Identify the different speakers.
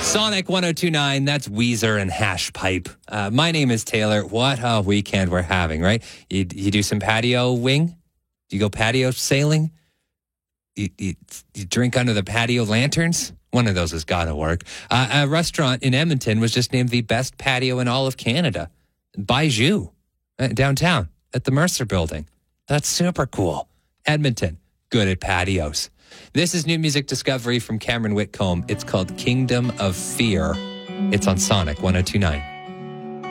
Speaker 1: Sonic 1029, that's Weezer and Hash Pipe. My name is Taylor. What a weekend we're having, right? You do some patio wing? You go patio sailing? You drink under the patio lanterns? One of those has got to work. A restaurant in Edmonton was just named the best patio in all of Canada. Bijou, downtown at the Mercer Building. That's super cool. Edmonton, good at patios. This is new music discovery from Cameron Whitcomb. It's called Kingdom of Fear. It's on Sonic 1029.